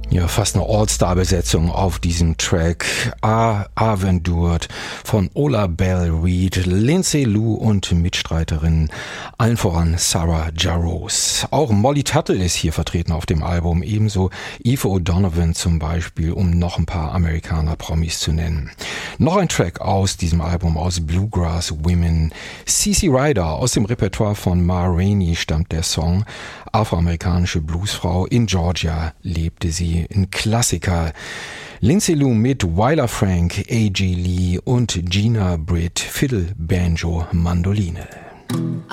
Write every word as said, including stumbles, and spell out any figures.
Ja, fast eine All-Star-Besetzung auf diesem Track. A. Avendured von Ola Belle Reed, Lindsay Lou und Mitstreiterin, allen voran Sarah Jarosz. Auch Molly Tuttle ist hier vertreten auf dem Album, ebenso Aoife O'Donovan zum Beispiel, um noch ein paar Amerikaner-Promis zu nennen. Noch ein Track aus diesem Album, aus Bluegrass Women. CeCe Ryder, aus dem Repertoire von Ma Rainey stammt der Song. Afroamerikanische Bluesfrau, in Georgia lebte sie, ein Klassiker. Lindsay Lou mit Wyler Frank, A J Lee und Gina Britt, Fiddle, Banjo, Mandoline.